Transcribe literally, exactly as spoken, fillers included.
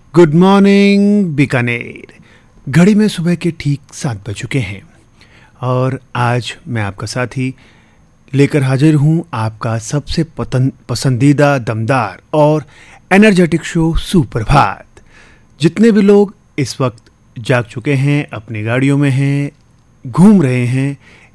Good morning Bikaner. घड़ी में सुबह के ठीक सात बज चुके हैं और आज मैं आपका साथी लेकर हाजिर हूं आपका सबसे पसंदीदा दमदार और एनर्जेटिक शो सुप्रभात। जितने भी लोग इस वक्त जाग चुके हैं, अपनी गाड़ियों में हैं, घूम रहे हैं